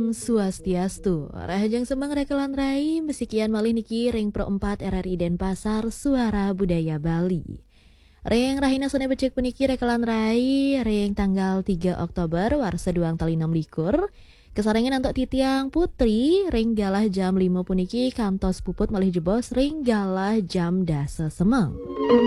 Swastiastu. Rahajang Semang Rekelan Rai, Mesikian Malih Niki Ring Pro 4 RRI Denpasar, Suara Budaya Bali. Ring Rahina Sone Becek Puniki Rekelan Rai, Ring tanggal 3 Oktober, Warsa Duang Tali 6 likur. Kesarengan untuk Titiang Putri, Ring Galah jam 5 puniki, Kantos Puput Malih Jebos, Ring Galah jam Dasa Semang.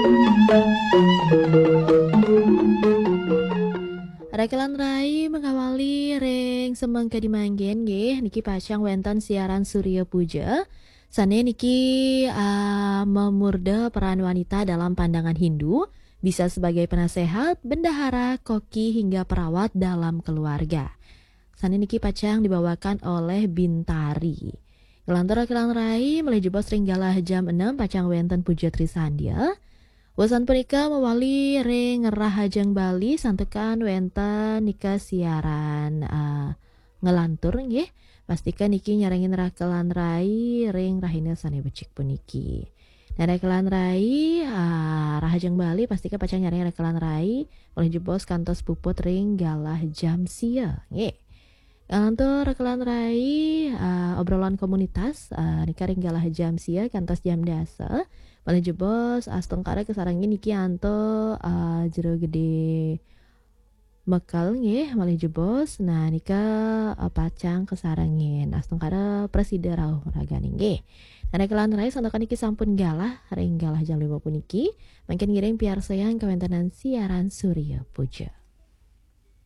Rekelan Rai mengawali Ring Semang Kadimanggen nggih niki pasang wenten siaran Surya Puja. Sane niki memurda peran wanita dalam pandangan Hindu, bisa sebagai penasehat, bendahara, koki hingga perawat dalam keluarga. Sane niki pacang dibawakan oleh Bintari. Kelantur Rekelan Rai mulai jebos Ring Galah jam 6 pacang wenten Puja Trisandia. Wasan punika mewali Ring Rahajang Bali santekan wenten nika siaran ngelantur nggih. Pastikan niki nyarengin Rekelan Rai Ring Rahina Sane Becik puniki. Nah Rekelan Rai Rahajang Bali pastikan pacang nyarengin Rekelan Rai oleh jebos Kantos Puput Ring Galah jam sia nggih. Ngelantur Rekelan Rai obrolan komunitas nika Ring Galah jam sia kantos jam dasa. Malih jebos astengkara kesarangin niki anto jero gede bekal nggih malih jebos. Nah nika pacang kesarangin astengkara presida rauh ragani nggih. Nah Rekelan Rai santokan niki sampun galah Ring Galah jam 5 puniki mangken ngiring piarsayang kawentanan siaran Surya Puja.